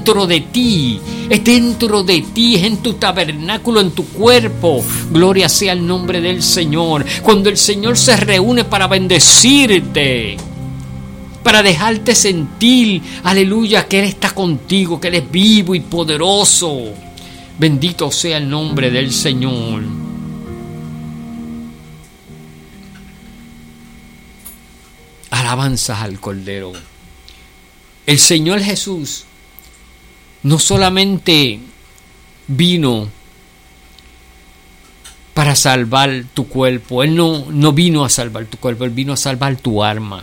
dentro de ti, es dentro de ti, es en tu tabernáculo, en tu cuerpo. Gloria sea el nombre del Señor. Cuando el Señor se reúne para bendecirte, para dejarte sentir, aleluya, que Él está contigo, que Él es vivo y poderoso. Bendito sea el nombre del Señor. Alabanzas al Cordero. El Señor Jesús no solamente vino para salvar tu cuerpo, Él no vino a salvar tu cuerpo, Él vino a salvar tu alma.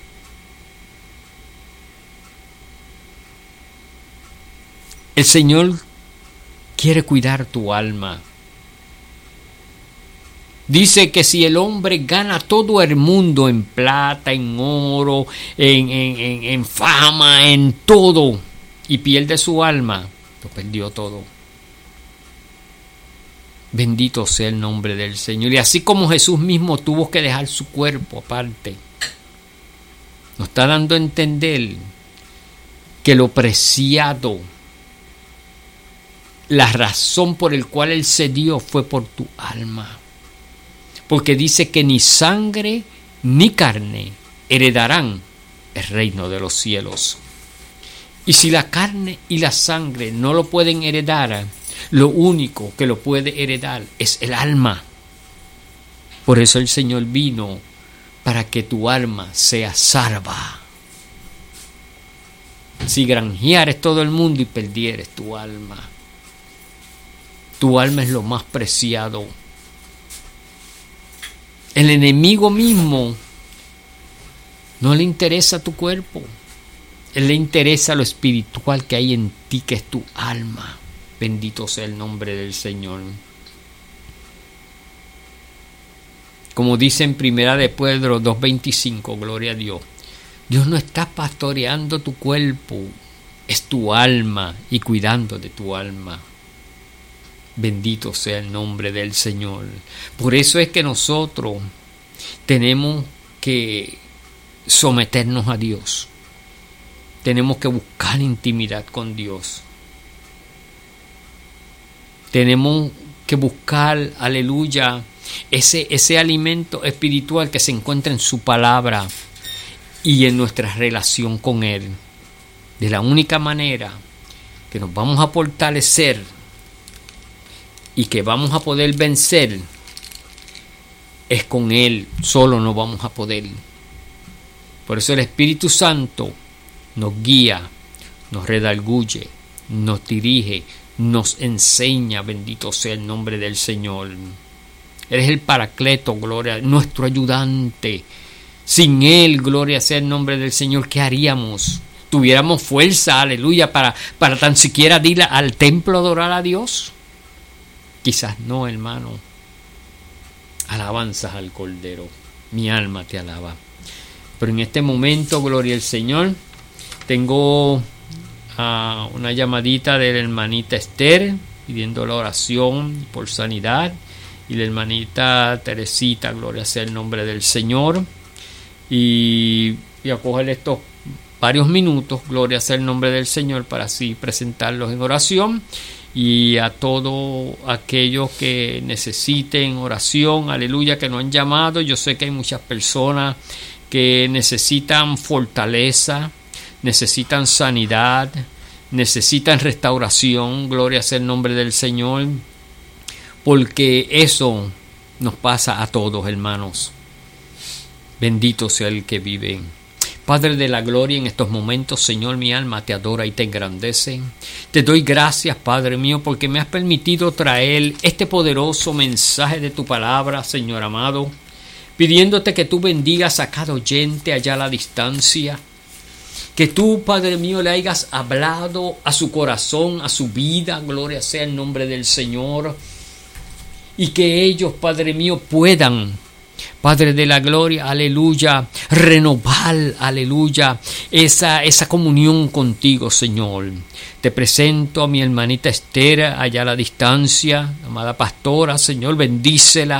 El Señor quiere cuidar tu alma. Dice que si el hombre gana todo el mundo en plata, en oro, en fama, en todo, y pierde su alma, lo perdió todo. Bendito sea el nombre del Señor. Y así como Jesús mismo tuvo que dejar su cuerpo aparte, nos está dando a entender que lo preciado, la razón por el cual Él se dio fue por tu alma. Porque dice que ni sangre ni carne heredarán el reino de los cielos. Y si la carne y la sangre no lo pueden heredar, lo único que lo puede heredar es el alma. Por eso el Señor vino para que tu alma sea salva. Si granjeares todo el mundo y perdieres tu alma es lo más preciado. El enemigo mismo no le interesa tu cuerpo. Él le interesa lo espiritual que hay en ti, que es tu alma. Bendito sea el nombre del Señor. Como dice en Primera de Pedro 2:25, gloria a Dios. Dios no está pastoreando tu cuerpo, es tu alma y cuidando de tu alma. Bendito sea el nombre del Señor. Por eso es que nosotros tenemos que someternos a Dios. Tenemos que buscar intimidad con Dios. Tenemos que buscar, aleluya, ese alimento espiritual que se encuentra en su palabra y en nuestra relación con Él. De la única manera que nos vamos a fortalecer y que vamos a poder vencer es con Él. Solo no vamos a poder. Por eso el Espíritu Santo nos guía, nos redarguye, nos dirige, nos enseña. Bendito sea el nombre del Señor. Él es el Paracleto, gloria, nuestro ayudante. Sin Él, gloria sea el nombre del Señor, ¿qué haríamos? ¿Tuviéramos fuerza, aleluya, para tan siquiera ir al templo a adorar a Dios? Quizás no, hermano. Alabanzas al Cordero. Mi alma te alaba. Pero en este momento, gloria al Señor, tengo una llamadita de la hermanita Esther pidiendo la oración por sanidad, y la hermanita Teresita, gloria sea el nombre del Señor. Y voy a coger estos varios minutos, gloria sea el nombre del Señor, para así presentarlos en oración. Y a todos aquellos que necesiten oración, aleluya, que no han llamado. Yo sé que hay muchas personas que necesitan fortaleza, necesitan sanidad, necesitan restauración, gloria sea el nombre del Señor, porque eso nos pasa a todos, hermanos. Bendito sea el que vive. Padre de la gloria, en estos momentos, Señor, mi alma te adora y te engrandece. Te doy gracias, Padre mío, porque me has permitido traer este poderoso mensaje de tu palabra, Señor amado, pidiéndote que tú bendigas a cada oyente allá a la distancia, que tú, Padre mío, le hayas hablado a su corazón, a su vida, gloria sea el nombre del Señor, y que ellos, Padre mío, puedan, Padre de la gloria, aleluya, renovar, aleluya, esa comunión contigo, Señor. Te presento a mi hermanita Esther allá a la distancia, amada pastora, Señor, bendícela.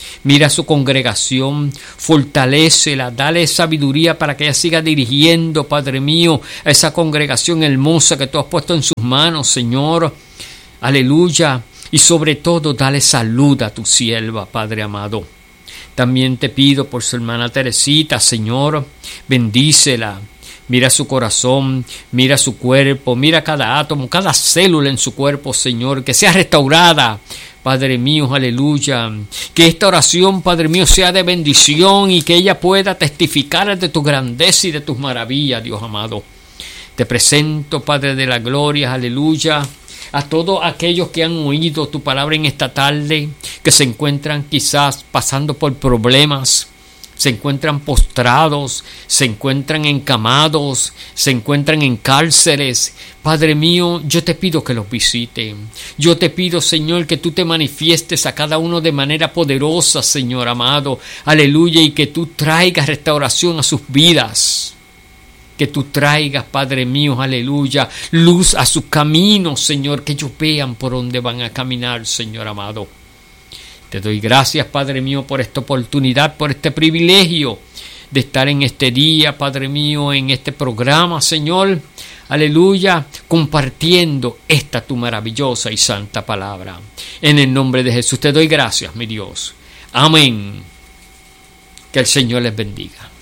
Mira su congregación, fortalécela, dale sabiduría para que ella siga dirigiendo, Padre mío, a esa congregación hermosa que tú has puesto en sus manos, Señor. Aleluya. Y sobre todo, dale salud a tu sierva, Padre amado. También te pido por su hermana Teresita, Señor, bendícela. Mira su corazón, mira su cuerpo, mira cada átomo, cada célula en su cuerpo, Señor, que sea restaurada, Padre mío, aleluya. Que esta oración, Padre mío, sea de bendición y que ella pueda testificar de tu grandeza y de tus maravillas, Dios amado. Te presento, Padre de la gloria, aleluya, a todos aquellos que han oído tu palabra en esta tarde, que se encuentran quizás pasando por problemas, se encuentran postrados, se encuentran encamados, se encuentran en cárceles. Padre mío, yo te pido que los visite. Yo te pido, Señor, que tú te manifiestes a cada uno de manera poderosa, Señor amado. Aleluya, y que tú traigas restauración a sus vidas. Que tú traigas, Padre mío, aleluya, luz a sus caminos, Señor, que ellos vean por dónde van a caminar, Señor amado. Te doy gracias, Padre mío, por esta oportunidad, por este privilegio de estar en este día, Padre mío, en este programa, Señor, aleluya, compartiendo esta tu maravillosa y santa palabra. En el nombre de Jesús te doy gracias, mi Dios. Amén. Que el Señor les bendiga.